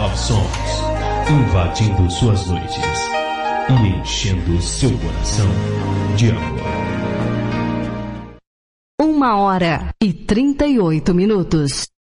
Love Songs, invadindo suas noites e enchendo seu coração de amor. 1h38.